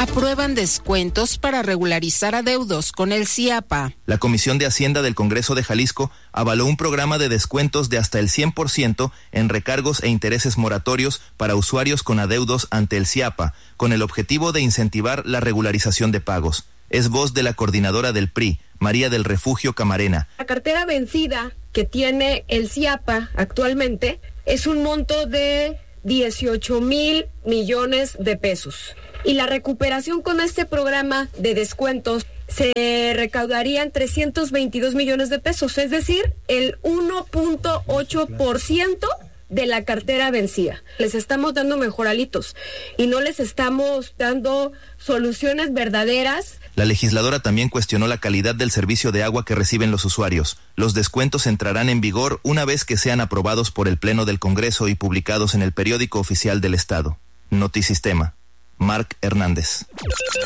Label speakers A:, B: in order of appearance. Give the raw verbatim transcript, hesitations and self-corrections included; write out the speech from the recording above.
A: Aprueban descuentos para regularizar adeudos con el CIAPA.
B: La Comisión de Hacienda del Congreso de Jalisco avaló un programa de descuentos de hasta el cien por ciento en recargos e intereses moratorios para usuarios con adeudos ante el CIAPA, con el objetivo de incentivar la regularización de pagos. Es voz de la coordinadora del P R I, María del Refugio Camarena.
C: La cartera vencida que tiene el CIAPA actualmente es un monto de dieciocho mil millones de pesos. Y la recuperación con este programa de descuentos se recaudaría en trescientos veintidós millones de pesos, es decir, el uno punto ocho por ciento de la cartera vencida. Les estamos dando mejoralitos y no les estamos dando soluciones verdaderas.
B: La legisladora también cuestionó la calidad del servicio de agua que reciben los usuarios. Los descuentos entrarán en vigor una vez que sean aprobados por el Pleno del Congreso y publicados en el Periódico Oficial del Estado. Notisistema. Marc Hernández.